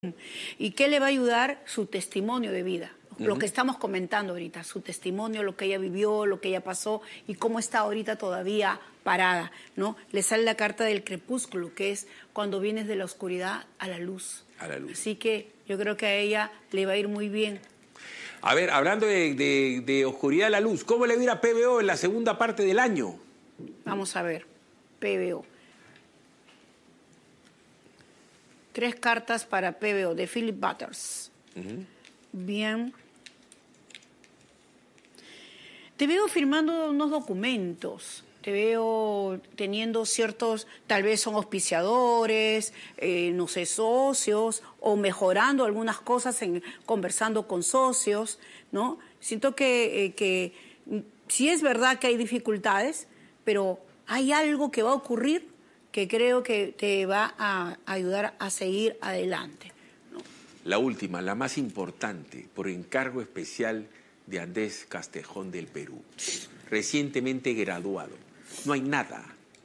¿Y qué le va a ayudar? Su testimonio de vida. Lo que estamos comentando ahorita, su testimonio, lo que ella vivió, lo que ella pasó y cómo está ahorita todavía parada, ¿no? Le sale la carta del crepúsculo, que es cuando vienes de la oscuridad a la luz. A la luz. Así que yo creo que a ella le va a ir muy bien. A ver, hablando de oscuridad a la luz, ¿cómo le va a ir a PBO en la segunda parte del año? Vamos a ver, PBO. 3 cartas para PBO de Philip Butters. Bien. Te veo firmando unos documentos, te veo teniendo ciertos, tal vez son auspiciadores, no sé, socios, o mejorando algunas cosas, conversando con socios, ¿no? Siento que sí es verdad que hay dificultades, pero hay algo que va a ocurrir que creo que te va a ayudar a seguir adelante, ¿no? La última, la más importante, por encargo especial de Andrés Castejón del Perú, recientemente graduado. No hay nada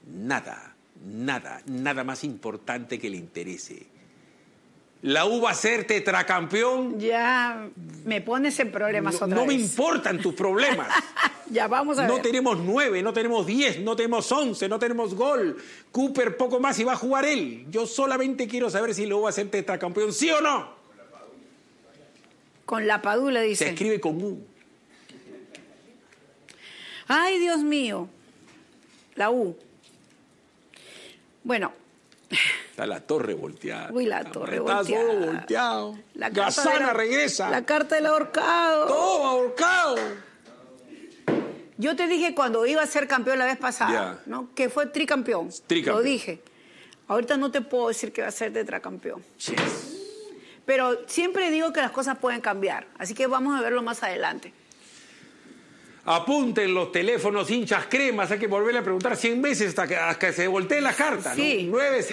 más importante que le interese. ¿La U va a ser tetracampeón? Ya me pones en problemas otra vez. No me importan tus problemas. Ya vamos a ver. No tenemos 9, no tenemos 10, no tenemos 11, no tenemos gol. Cooper poco más y va a jugar él. Yo solamente quiero saber si la U va a ser tetracampeón, ¿sí o no? Con la Padula, dice. Se escribe con U. Ay, Dios mío. La U. Bueno. Está la torre volteada. Uy, la torre volteada. Está todo volteado. Gassana regresa. La carta del ahorcado. Todo ahorcado. Yo te dije cuando iba a ser campeón la vez pasada, ¿no? Que fue tricampeón. Lo dije. Ahorita no te puedo decir que va a ser tetracampeón. Yes. Pero siempre digo que las cosas pueden cambiar. Así que vamos a verlo más adelante. Apunten los teléfonos hinchas cremas. Hay que volverle a preguntar 100 veces hasta que se voltee la carta, ¿no? Sí.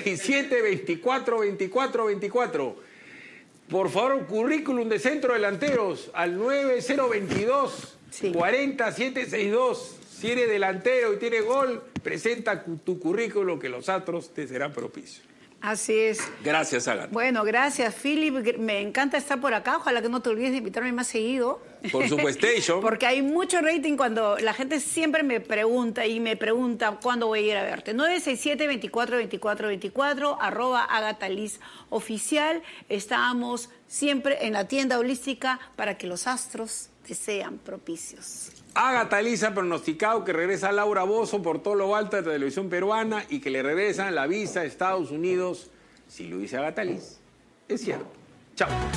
967-24-24-24. Por favor, currículum de centro delanteros al 9022 40762. Si eres delantero y tienes gol, presenta tu currículum que los astros te serán propicios. Así es. Gracias, Ágata. Bueno, gracias, Philip. Me encanta estar por acá. Ojalá que no te olvides de invitarme más seguido. Por supuesto. Porque hay mucho rating cuando la gente siempre me pregunta cuándo voy a ir a verte. 967-24-24-24, @AgataLizOficial. Estamos siempre en la tienda holística para que los astros te sean propicios. Ágata Liz ha pronosticado que regresa Laura Bozzo por todo lo alto de televisión peruana y que le regresan la visa a Estados Unidos si lo dice Ágata Liz. Es cierto. Chao.